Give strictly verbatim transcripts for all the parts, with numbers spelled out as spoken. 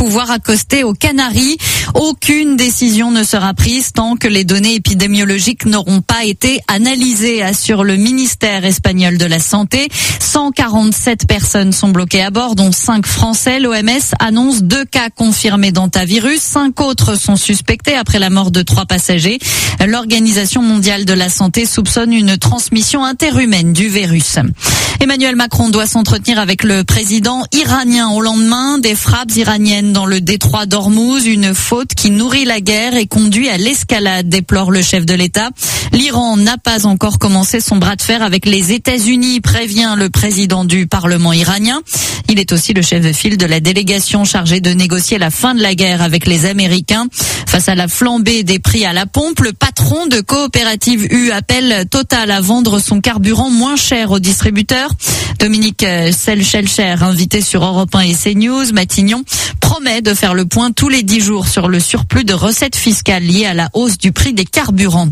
pouvoir accoster aux Canaries. Aucune décision ne sera prise tant que les données épidémiologiques n'auront pas été analysées, assure le ministère espagnol de la Santé. cent quarante-sept personnes sont bloquées à bord, dont cinq Français. L'O M S annonce deux cas confirmés d'hantavirus. Cinq autres sont suspectés après la mort de trois passagers. L'Organisation mondiale de la santé soupçonne une transmission interhumaine du virus. Emmanuel Macron doit s'entretenir avec le président iranien au lendemain des frappes iraniennes dans le détroit d'Ormuz, une faute qui nourrit la guerre et conduit à l'escalade, déplore le chef de l'État. L'Iran n'a pas encore commencé son bras de fer avec les États-Unis, prévient le président du Parlement iranien. Il est aussi le chef de file de la délégation chargée de négocier la fin de la guerre avec les Américains. Face à la flambée des prix à la pompe, le patron de Coopérative U appelle Total à vendre son carburant moins cher aux distributeurs. Dominique Selchelcher, invité sur Europe un et CNews, Matignon promet de faire le point tous les dix jours sur le surplus de recettes fiscales liées à la hausse du prix des carburants.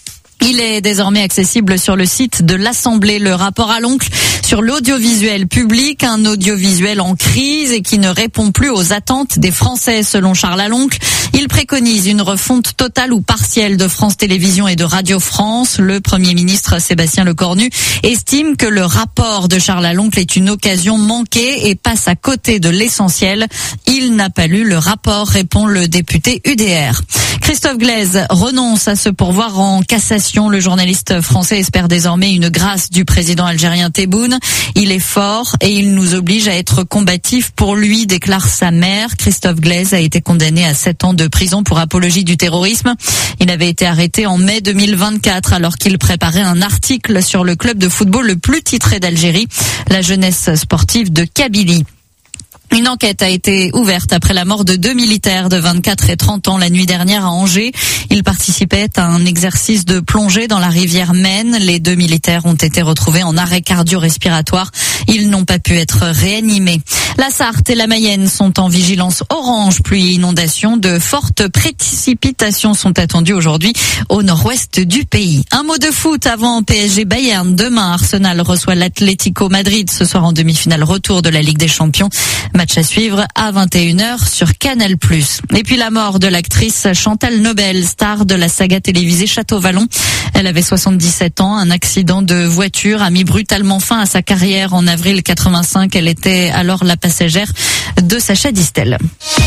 Il est désormais accessible sur le site de l'Assemblée, le rapport à l'oncle sur l'audiovisuel public, un audiovisuel en crise et qui ne répond plus aux attentes des Français, selon Charles Aloncle. Il préconise une refonte totale ou partielle de France Télévisions et de Radio France. Le Premier ministre Sébastien Lecornu estime que le rapport de Charles Aloncle est une occasion manquée et passe à côté de l'essentiel. Il n'a pas lu le rapport, répond le député U D R. Christophe Glaise renonce à se pourvoir en cassation. Le journaliste français espère désormais une grâce du président algérien Tebboune. Il est fort et il nous oblige à être combatifs pour lui, déclare sa mère. Christophe Glaise a été condamné à sept ans de prison pour apologie du terrorisme. Il avait été arrêté en mai deux mille vingt-quatre alors qu'il préparait un article sur le club de football le plus titré d'Algérie, la jeunesse sportive de Kabylie. Une enquête a été ouverte après la mort de deux militaires de vingt-quatre et trente ans la nuit dernière à Angers. Ils participaient à un exercice de plongée dans la rivière Maine. Les deux militaires ont été retrouvés en arrêt cardio-respiratoire. Ils n'ont pas pu être réanimés. La Sarthe et la Mayenne sont en vigilance orange, pluie et inondation. De fortes précipitations sont attendues aujourd'hui au nord-ouest du pays. Un mot de foot avant P S G Bayern. Demain, Arsenal reçoit l'Atlético Madrid ce soir en demi-finale retour de la Ligue des Champions. Match à suivre à vingt et une heures sur Canal plus. Et puis la mort de l'actrice Chantal Nobel, star de la saga télévisée Château-Vallon. Elle avait soixante-dix-sept ans. Un accident de voiture a mis brutalement fin à sa carrière en avril quatre-vingt-cinq. Elle était alors la passagère de Sacha Distel.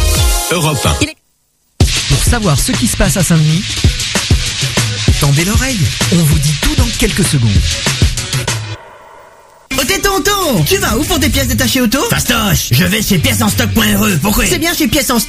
Europe un. Pour savoir ce qui se passe à Saint-Denis, tendez l'oreille. On vous dit tout dans quelques secondes. Oh t'es tonton, tu vas où pour tes pièces détachées auto? Fastoche, je vais chez pièces en stock point r e. Pourquoi? C'est bien chez pièces en stock.